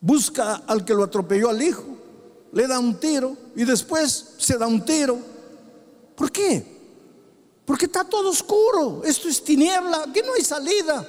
busca al que lo atropelló al hijo, le da un tiro y después se da un tiro. ¿Por qué? Porque está todo oscuro, esto es tiniebla, aquí no hay salida.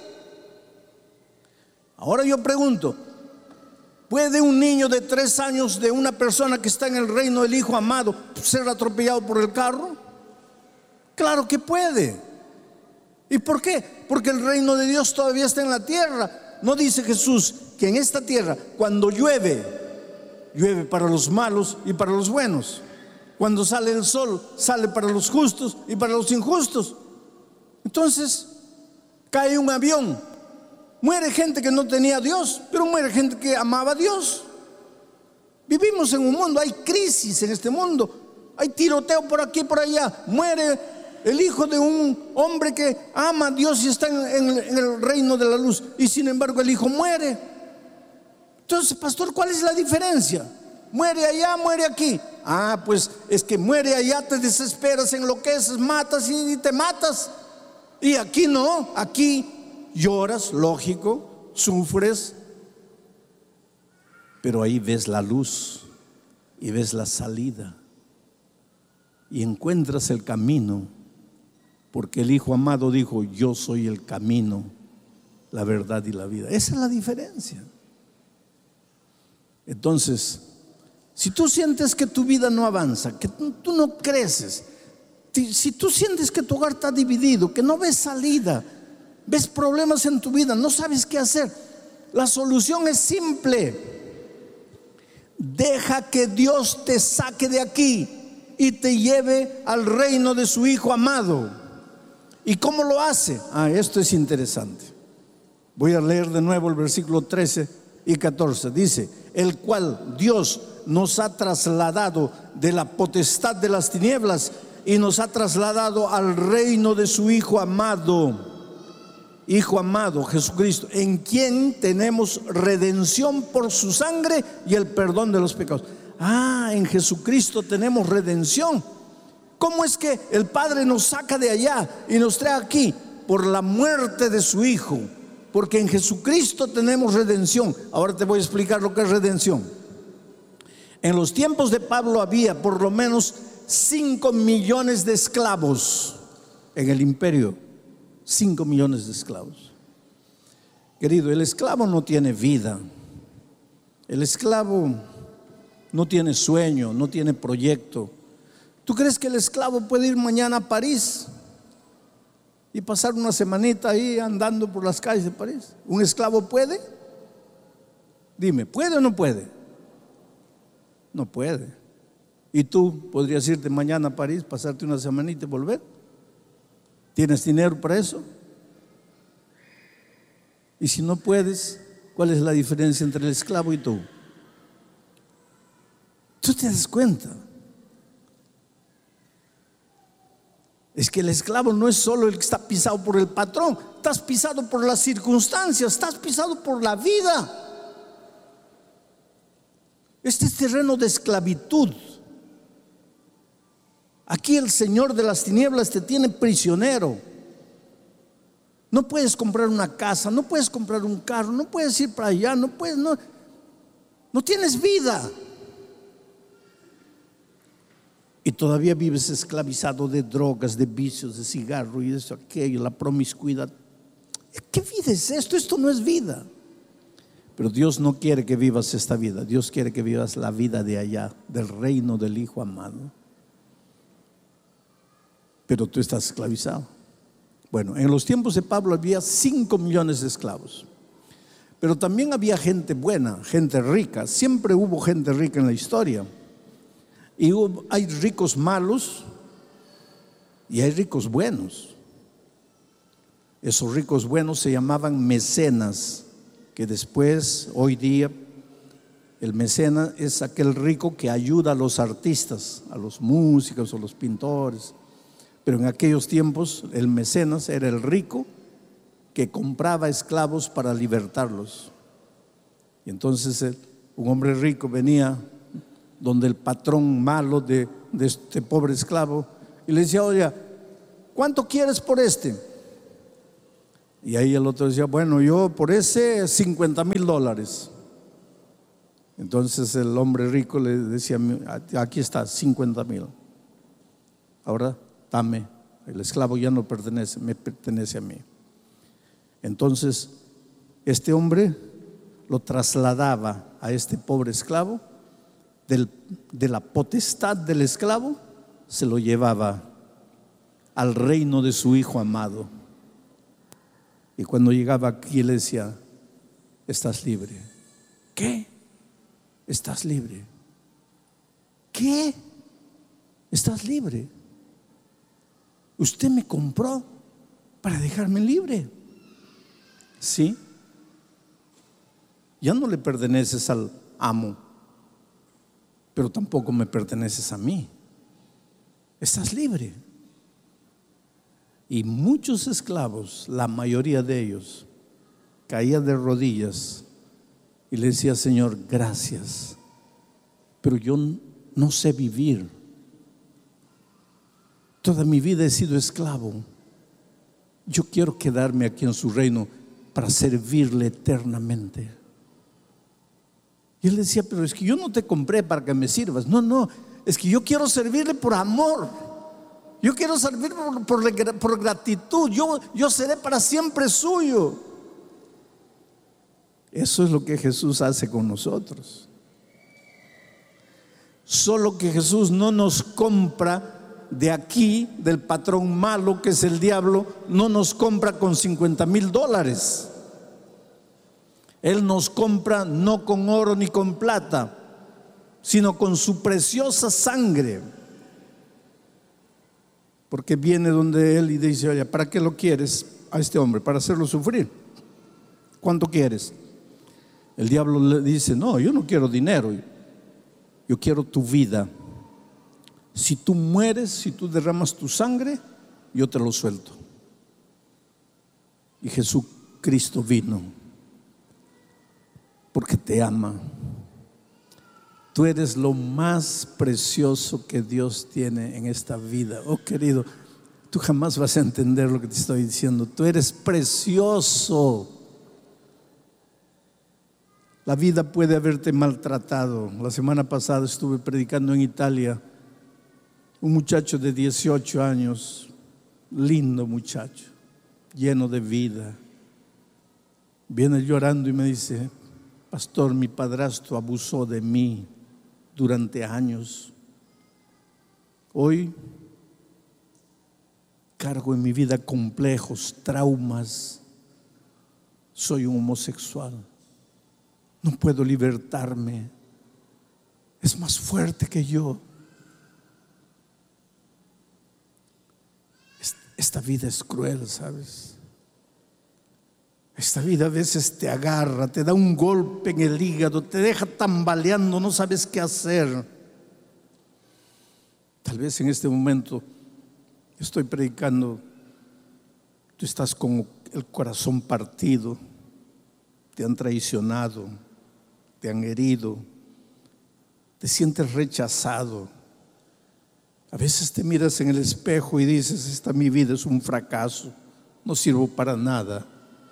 Ahora yo pregunto, ¿puede un niño de 3 años de una persona que está en el reino del Hijo amado ser atropellado por el carro? Claro que puede. ¿Y por qué? Porque el reino de Dios todavía está en la tierra. ¿No dice Jesús que en esta tierra, cuando llueve, llueve para los malos y para los buenos? Cuando sale el sol, sale para los justos y para los injustos. Entonces, cae un avión, muere gente que no tenía a Dios, pero muere gente que amaba a Dios. Vivimos en un mundo, hay crisis en este mundo, hay tiroteo por aquí y por allá. Muere el hijo de un hombre que ama a Dios y está en el reino de la luz, y sin embargo el hijo muere. Entonces, pastor, ¿cuál es la diferencia? Muere allá, muere aquí. Ah, pues es que muere allá, te desesperas, enloqueces, matas y te matas. Y aquí no, aquí lloras, lógico, sufres, pero ahí ves la luz y ves la salida y encuentras el camino, porque el Hijo amado dijo: yo soy el camino, la verdad y la vida. Esa es la diferencia. Entonces, si tú sientes que tu vida no avanza, que tú no creces, si tú sientes que tu hogar está dividido, que no ves salida, ves problemas en tu vida, no sabes qué hacer, la solución es simple: deja que Dios te saque de aquí y te lleve al reino de su Hijo amado. ¿Y cómo lo hace? Esto es interesante. Voy a leer de nuevo el versículo 13 y 14. Dice: el cual Dios nos ha trasladado de la potestad de las tinieblas y nos ha trasladado al reino de su Hijo amado, Jesucristo, en quien tenemos redención por su sangre y el perdón de los pecados. En Jesucristo tenemos redención. ¿Cómo es que el Padre nos saca de allá y nos trae aquí? Por la muerte de su Hijo, porque en Jesucristo tenemos redención. Ahora te voy a explicar lo que es redención. En los tiempos de Pablo había por lo menos 5 millones de esclavos en el imperio. 5 millones de esclavos. Querido, el esclavo no tiene vida. El esclavo no tiene sueño, no tiene proyecto. ¿Tú crees que el esclavo puede ir mañana a París y pasar una semanita ahí andando por las calles de París? ¿Un esclavo puede? Dime, ¿puede o no puede? No puede. ¿Y tú podrías irte mañana a París, pasarte una semanita y volver? ¿Tienes dinero para eso? Y si no puedes, ¿cuál es la diferencia entre el esclavo y tú? ¿Tú te das cuenta? Es que el esclavo no es solo el que está pisado por el patrón, estás pisado por las circunstancias, estás pisado por la vida. Este es terreno de esclavitud. Aquí el Señor de las tinieblas te tiene prisionero. No puedes comprar una casa, no puedes comprar un carro, no puedes ir para allá, no tienes vida. Y todavía vives esclavizado de drogas, de vicios, de cigarro y eso, aquello, la promiscuidad. ¿Qué vida es esto? Esto no es vida. Pero Dios no quiere que vivas esta vida. Dios quiere que vivas la vida de allá, del reino del Hijo amado. Pero tú estás esclavizado. Bueno, en los tiempos de Pablo había 5 millones de esclavos. Pero también había gente buena, gente rica. Siempre hubo gente rica en la historia. Y hay ricos malos y hay ricos buenos. Esos ricos buenos se llamaban mecenas, que después, hoy día, el mecenas es aquel rico que ayuda a los artistas, a los músicos o los pintores. Pero en aquellos tiempos el mecenas era el rico que compraba esclavos para libertarlos. Y entonces un hombre rico venía donde el patrón malo de este pobre esclavo y le decía: oye, ¿cuánto quieres por este? Y ahí el otro decía: bueno, yo por ese $50,000. Entonces el hombre rico le decía: aquí está, 50,000. Ahora dame, el esclavo ya no pertenece, me pertenece a mí. Entonces este hombre lo trasladaba a este pobre esclavo, de la potestad del esclavo se lo llevaba al reino de su hijo amado. Y cuando llegaba aquí le decía: estás libre. ¿Qué? Estás libre. ¿Qué? Estás libre. Usted me compró para dejarme libre. ¿Sí? Ya no le perteneces al amo, pero tampoco me perteneces a mí. Estás libre. Y muchos esclavos, la mayoría de ellos, caían de rodillas y le decía: Señor, gracias, pero yo no sé vivir. Toda mi vida he sido esclavo. Yo quiero quedarme aquí en su reino para servirle eternamente. Y él decía: pero es que yo no te compré para que me sirvas. No, es que yo quiero servirle por amor. Yo quiero servir por gratitud. Yo seré para siempre suyo. Eso es lo que Jesús hace con nosotros. Solo que Jesús no nos compra de aquí, del patrón malo que es el diablo. No nos compra con $50,000. Él nos compra no con oro ni con plata, sino con su preciosa sangre. Porque viene donde él y dice: oye, ¿para qué lo quieres a este hombre? Para hacerlo sufrir. ¿Cuánto quieres? El diablo le dice: no, yo no quiero dinero, yo quiero tu vida. Si tú mueres, si tú derramas tu sangre, yo te lo suelto. Y Jesucristo vino porque te ama. Tú eres lo más precioso que Dios tiene en esta vida. Oh querido, tú jamás vas a entender lo que te estoy diciendo. Tú eres precioso. La vida puede haberte maltratado. La semana pasada estuve predicando en Italia. Un muchacho de 18 años, lindo muchacho, lleno de vida, viene llorando y me dice: pastor, mi padrastro abusó de mí durante años. Hoy cargo en mi vida complejos, traumas. Soy un homosexual. No puedo libertarme. Es más fuerte que yo. Esta vida es cruel, ¿sabes? Esta vida a veces te agarra, te da un golpe en el hígado, te deja tambaleando, no sabes qué hacer. Tal vez en este momento estoy predicando, tú estás con el corazón partido, te han traicionado, te han herido, te sientes rechazado. A veces te miras en el espejo y dices: mi vida es un fracaso, no sirvo para nada.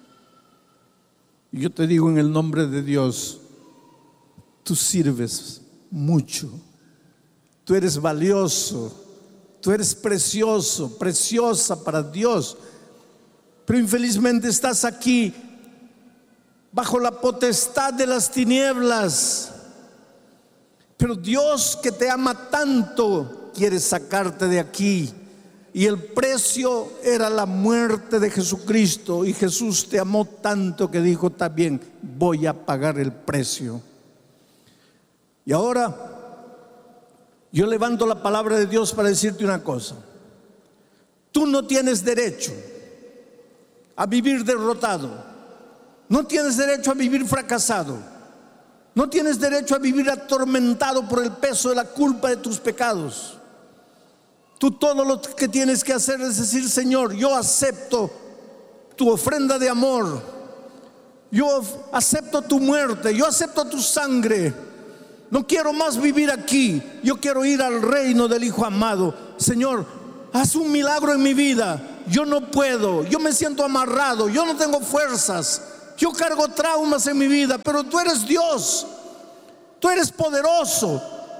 Y yo te digo en el nombre de Dios: tú sirves mucho, tú eres valioso, tú eres precioso, preciosa para Dios. Pero infelizmente estás aquí bajo la potestad de las tinieblas. Pero Dios, que te ama tanto, quiere sacarte de aquí. Y el precio era la muerte de Jesucristo. Y Jesús te amó tanto que dijo: está bien, voy a pagar el precio. Y ahora yo levanto la palabra de Dios para decirte una cosa: tú no tienes derecho a vivir derrotado, no tienes derecho a vivir fracasado, no tienes derecho a vivir atormentado por el peso de la culpa de tus pecados. Tú todo lo que tienes que hacer es decir: Señor, yo acepto tu ofrenda de amor, yo acepto tu muerte, yo acepto tu sangre. No quiero más vivir aquí, yo quiero ir al reino del Hijo amado. Señor, haz un milagro en mi vida. Yo no puedo, yo me siento amarrado, yo no tengo fuerzas, yo cargo traumas en mi vida, pero tú eres Dios. tú eres poderoso.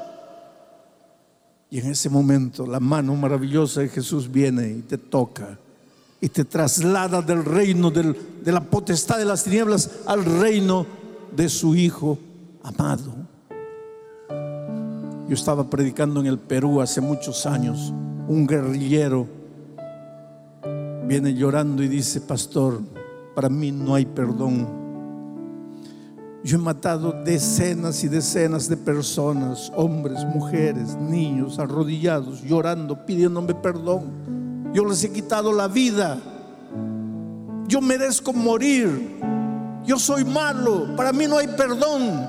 Y en ese momento la mano maravillosa de Jesús viene y te toca y te traslada del reino de la potestad de las tinieblas al reino de su Hijo amado. Yo estaba predicando en el Perú hace muchos años. Un guerrillero viene llorando y dice: pastor, para mí no hay perdón. Yo he matado decenas y decenas de personas, hombres, mujeres, niños, arrodillados, llorando, pidiéndome perdón. Yo les he quitado la vida. Yo merezco morir. Yo soy malo. Para mí no hay perdón.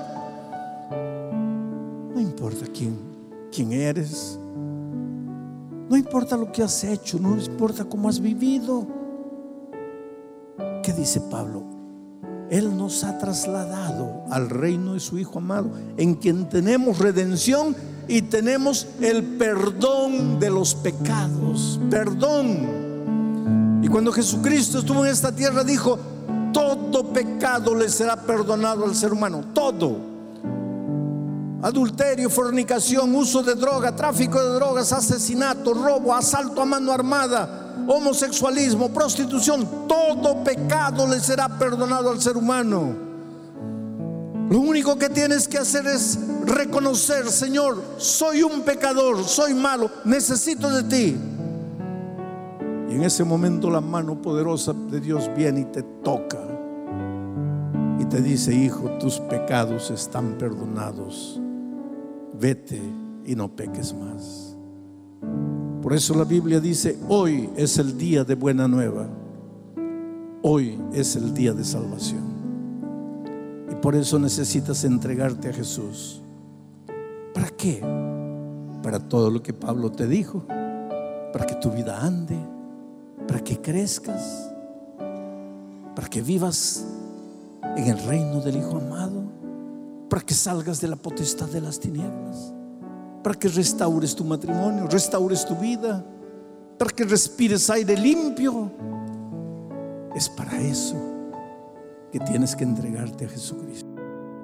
No importa quién eres. No importa lo que has hecho. No importa cómo has vivido. ¿Qué dice Pablo? Él nos ha trasladado al reino de su Hijo amado, en quien tenemos redención y tenemos el perdón de los pecados. Perdón. Y cuando Jesucristo estuvo en esta tierra dijo: todo pecado le será perdonado al ser humano. Todo. Adulterio, fornicación, uso de droga, tráfico de drogas, asesinato, robo, asalto a mano armada, homosexualismo, prostitución. Todo pecado le será perdonado al ser humano. Lo único que tienes que hacer es reconocer: Señor, soy un pecador, soy malo, necesito de ti. Y en ese momento la mano poderosa de Dios viene y te toca y te dice: hijo, tus pecados están perdonados, vete y no peques más. Por eso la Biblia dice: hoy es el día de buena nueva. Hoy es el día de salvación. Y por eso necesitas entregarte a Jesús. ¿Para qué? Para todo lo que Pablo te dijo. Para que tu vida ande, para que crezcas, para que vivas en el reino del Hijo amado, para que salgas de la potestad de las tinieblas, para que restaures tu matrimonio, restaures tu vida, para que respires aire limpio. Es para eso que tienes que entregarte a Jesucristo.